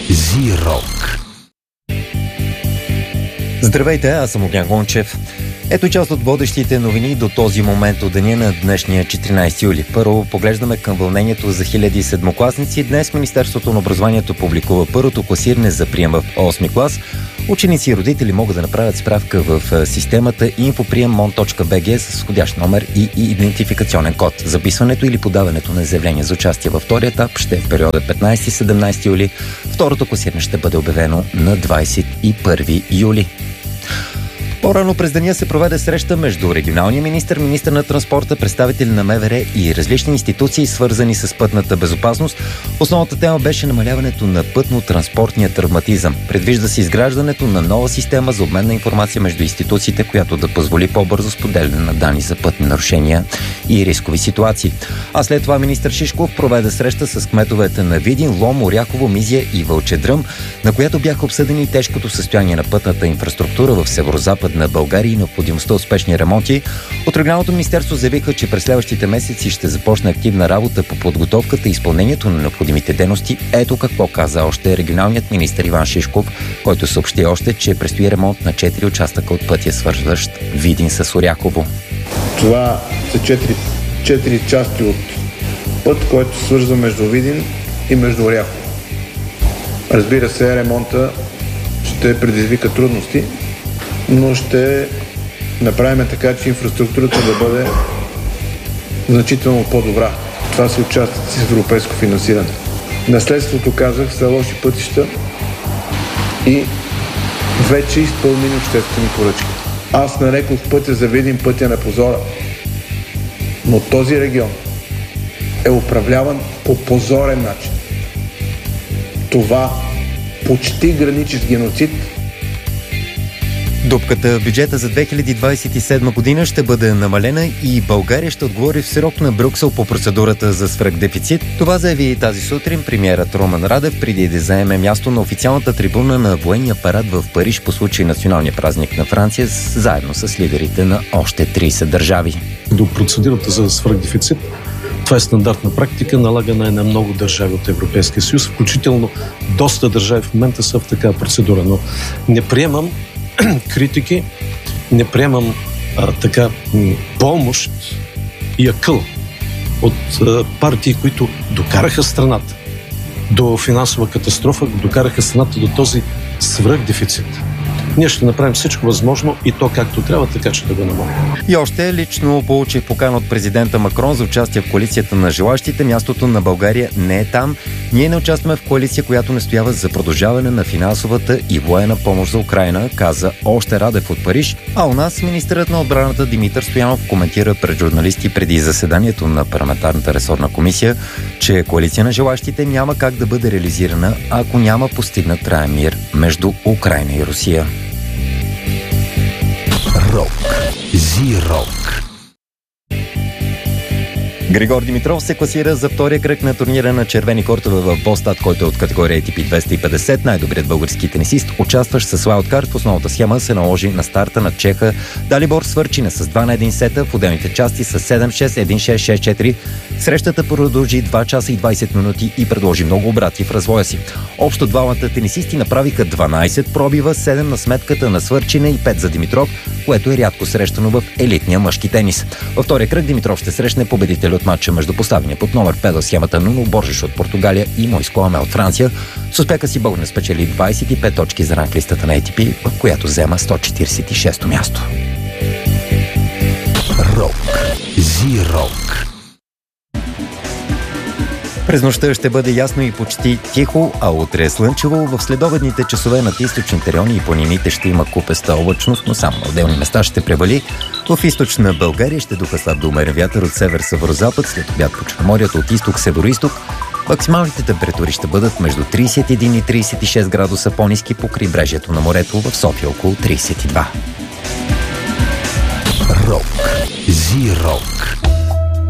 Зирок. Здравейте, аз съм Огнян Гончев. Ето част от водещите новини до този момент от деня на днешния 14 юли. Първо поглеждаме към вълнението за хиляди седмокласници. Днес Министерството на образованието публикува първото класиране за прием в 8 клас. Ученици и родители могат да направят справка в системата infopрием.mon.bg с входящ номер и идентификационен код. Записването или подаването на заявление за участие във втория етап ще е в периода 15-17 юли. Второто класиране ще бъде обявено на 21 юли. По-рано през деня се проведе среща между регионалния министър на транспорта, представители на МВР и различни институции, свързани с пътната безопасност. Основната тема беше намаляването на пътно-транспортния травматизъм. Предвижда се изграждането на нова система за обмен на информация между институциите, която да позволи по-бързо споделяне на данни за пътни нарушения и рискови ситуации. А след това министър Шишков проведе среща с кметовете на Видин, Лом, Оряхово, Мизия и Вълчедръм, на която бяха обсъдени тежкото състояние на пътната инфраструктура в северозапад на България и необходимостта от спешни ремонти. От Регионалното министерство заявиха, че през следващите месеци ще започне активна работа по подготовката и изпълнението на необходимите дейности. Ето какво каза още регионалният министър Иван Шишков, който съобщи още, че предстои ремонт на 4 участъка от пътя, свързващ Видин с Оряхово. Това са 4 части от път, който свързва между Видин и между Оряхово. Разбира се, ремонта ще предизвика трудности, но ще направим така, че инфраструктурата да бъде значително по-добра. Това са участъци с европейско финансиране. Наследството, казах, са лоши пътища и вече изпълнени обществени поръчки. Аз нарекох пътя за Видин пътя на позора, но този регион е управляван по позорен начин. Това почти граничи с геноцид. Дупката в бюджета за 2027 година ще бъде намалена и България ще отговори в срок на Брюксел по процедурата за свръхдефицит. Това заяви тази сутрин премиерът Румен Радев преди да заеме място на официалната трибуна на военния парад в Париж по случай националния празник на Франция, заедно с лидерите на още 30 държави. До процедурата за свръхдефицит, това е стандартна практика, налагана е на много държави от Европейския съюз, включително доста държави в момента са в такава процедура, но не приемам критики, не приемам помощ и акъл от партии, които докараха страната до финансова катастрофа, докараха страната до този свръхдефицит. Ние ще направим всичко възможно и то както трябва, така че да го намалим. И още лично получих покана от президента Макрон за участие в коалицията на желащите. Мястото на България не е там. Ние не участваме в коалиция, която настоява за продължаване на финансовата и военна помощ за Украйна, каза още Радев от Париж. А у нас министърът на отбраната Димитър Стоянов коментира пред журналисти преди заседанието на парламентарната ресорна комисия, че коалиция на желащите няма как да бъде реализирана, ако няма постигнат траен мир между Украйна и Русия. Рок. Зирок. Григор Димитров се класира за втория кръг на турнира на червени кортове в Бостад, който е от категория ATP 250. Най-добрият български тенисист, участващ с уайлдкарт в основната схема, се наложи на старта на чеха Далибор Свърчина с 2 на 1 сета в отделните части с 7-6, 1-6, 6-4. Срещата продължи 2 часа и 20 минути и предложи много обрати в развоя си. Общо двамата тенисисти направиха 12 пробива, 7 на сметката на Свърчина и 5 за Димитров, което е рядко срещано в елитния мъжки тенис. Във втория кръг Димитров ще срещне победител от матча между поставения под номер 5 в схемата Нуно Боржеш от Португалия и Мойско Аме от Франция. С успеха си българин спечели 25 точки за ранглистата на ATP, в която взема 146-то място. Рок. Зирок. През нощта ще бъде ясно и почти тихо, а утре е слънчево. В следобедните часове над източните райони и планините ще има купеста облачност, но само на отделни места ще превали. В източна България ще духа слаб до умерен вятър от север-северозапад, след обяд по Черноморието от изток-североизток. Максималните температури ще бъдат между 31 и 36 градуса по-ниски по крайбрежието на морето, в София около 32. Рок. Зирок.